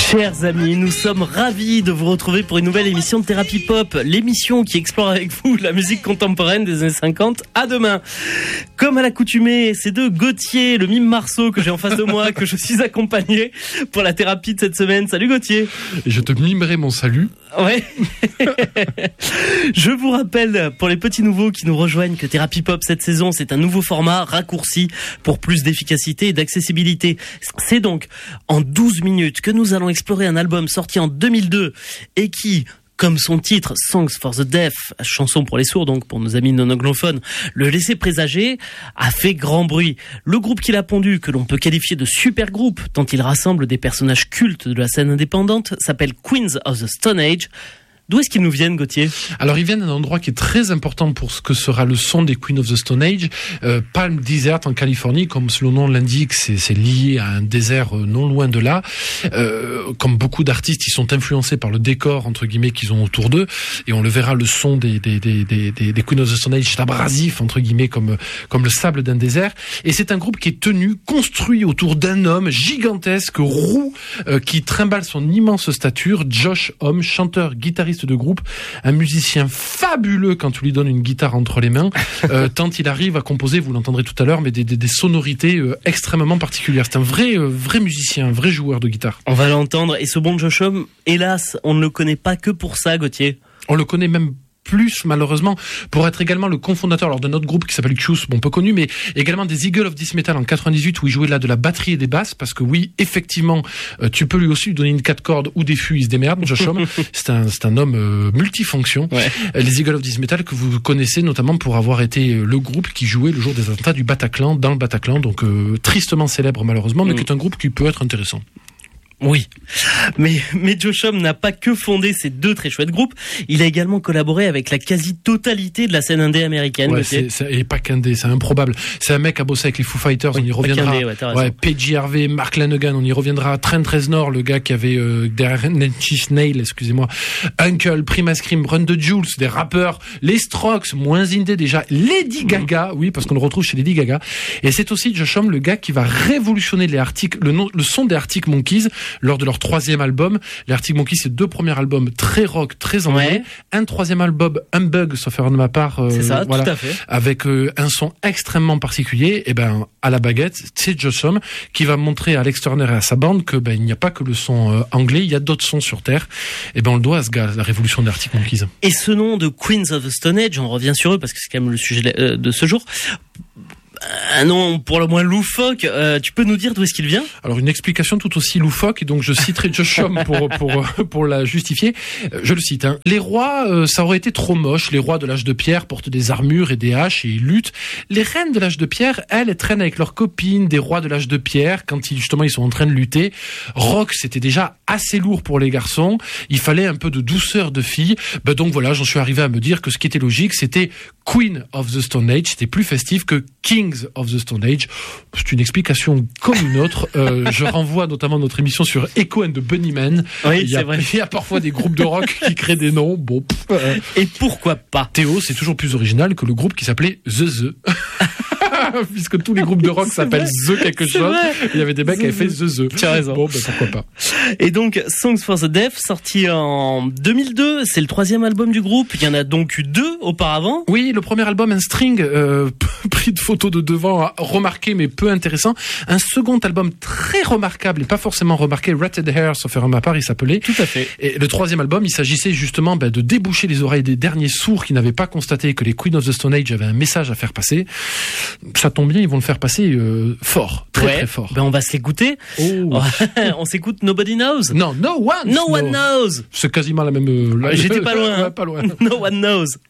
Chers amis, nous sommes ravis de vous retrouver pour une nouvelle émission de Thérapie Pop, l'émission qui explore avec vous la musique contemporaine des années 50. À demain. Comme à l'accoutumée, c'est de Gauthier, le mime Marceau que j'ai en face de moi, que je suis accompagné pour la thérapie de cette semaine. Salut Gauthier. Et je te mimerai mon salut. Ouais. Je vous rappelle, pour les petits nouveaux qui nous rejoignent, que Thérapie Pop cette saison, c'est un nouveau format raccourci pour plus d'efficacité et d'accessibilité. C'est donc en 12 minutes que nous allons explorer un album sorti en 2002 et qui, comme son titre, Songs for the Deaf, chanson pour les sourds, donc pour nos amis non anglophones, le laissait présager, a fait grand bruit. Le groupe qui l'a pondu, que l'on peut qualifier de super groupe, tant il rassemble des personnages cultes de la scène indépendante, s'appelle Queens of the Stone Age. D'où est-ce qu'ils nous viennent, Gauthier ? Alors, ils viennent d'un endroit qui est très important pour ce que sera le son des Queens of the Stone Age, Palm Desert en Californie, comme le nom l'indique, c'est lié à un désert non loin de là. Comme beaucoup d'artistes, ils sont influencés par le décor, entre guillemets, qu'ils ont autour d'eux, et on le verra, le son des Queens of the Stone Age, c'est abrasif, entre guillemets, comme le sable d'un désert. Et c'est un groupe qui est construit autour d'un homme gigantesque, roux, qui trimballe son immense stature, Josh Homme, chanteur, guitariste de groupe, un musicien fabuleux quand tu lui donnes une guitare entre les mains, tant il arrive à composer, vous l'entendrez tout à l'heure, mais des sonorités extrêmement particulières. C'est un vrai musicien, un vrai joueur de guitare. On va l'entendre, et ce bon Josh Homme, hélas, on ne le connaît pas que pour ça, Gauthier. On le connaît même plus, malheureusement, pour être également le cofondateur d'un autre groupe qui s'appelle Cuse, peu connu, mais également des Eagles of Death Metal en 98, où il jouait là de la batterie et des basses, parce que oui, effectivement, tu peux lui aussi lui donner une 4 cordes ou des fûts, il se démerde, Josh Homme. C'est un homme multifonction. Ouais. Les Eagles of Death Metal que vous connaissez notamment pour avoir été le groupe qui jouait le jour des attentats du Bataclan, dans le Bataclan, donc tristement célèbre malheureusement, mais qui est un groupe qui peut être intéressant. Oui, mais Josh Homme n'a pas que fondé ces deux très chouettes groupes, il a également collaboré avec la quasi-totalité de la scène indé américaine. Ouais, et pas qu'indé, c'est improbable. C'est un mec qui a bossé avec les Foo Fighters, oui, on y reviendra. Page Harvey, Mark Lanegan, on y reviendra. Trent Reznor, le gars qui avait derrière Nine Inch Nails, excusez-moi. Uncle, Primus Scream, Run the Jewels, des rappeurs, les Strokes, moins indé déjà, Lady Gaga, oui, parce qu'on le retrouve chez Lady Gaga. Et c'est aussi Josh Homme, le gars qui va révolutionner le son des Arctic Monkeys lors de leur 3e album. Les Arctic Monkeys, c'est 2 premiers albums très rock, très anglais. Ouais. Un 3e album, Humbug, sauf erreur de ma part. C'est ça, voilà, tout à fait. Avec un son extrêmement particulier. Et à la baguette, c'est Josh Homme qui va montrer à Alex Turner et à sa bande que il n'y a pas que le son anglais, il y a d'autres sons sur Terre. On le doit à ce gars, la révolution des Arctic Monkeys. Et ce nom de Queens of the Stone Age, on revient sur eux parce que c'est quand même le sujet de ce jour. Un nom pour le moins loufoque, tu peux nous dire d'où est-ce qu'il vient ? Alors une explication tout aussi loufoque, et donc je citerai Josh Homme pour la justifier. Je le cite. Les rois, ça aurait été trop moche. Les rois de l'âge de pierre portent des armures et des haches et ils luttent. Les reines de l'âge de pierre, elles traînent avec leurs copines des rois de l'âge de pierre quand ils sont en train de lutter. Rock, c'était déjà assez lourd pour les garçons. Il fallait un peu de douceur de filles. Donc voilà, j'en suis arrivé à me dire que ce qui était logique, c'était Queen of the Stone Age. C'était plus festif que Kings of the Stone Age. C'est une explication comme une autre. Je renvoie notamment notre émission sur Echo and the Bunnymen. Oui, il y a parfois des groupes de rock qui créent des noms. Et pourquoi pas ? Théo, c'est toujours plus original que le groupe qui s'appelait The. Puisque tous les groupes de rock s'appellent The quelque chose. Il y avait des mecs qui avaient fait The. Tu as raison. Pourquoi pas. Et donc, Songs for the Deaf, sorti en 2002, c'est le 3e album du groupe. Il y en a donc eu 2 auparavant. Oui, le premier album, un string, pris de photos de devant, remarqué mais peu intéressant. Un second album très remarquable et pas forcément remarqué, Ratted Hair, sauf erreur de ma part, il s'appelait. Tout à fait. Et le 3e album, il s'agissait justement de déboucher les oreilles des derniers sourds qui n'avaient pas constaté que les Queens of the Stone Age avaient un message à faire passer. Ça tombe bien, ils vont le faire passer fort, très fort. On va se l'écouter. Oh. On s'écoute Nobody Knows. Non, No One Knows. C'est quasiment la même. J'étais pas loin. Pas loin. No One Knows.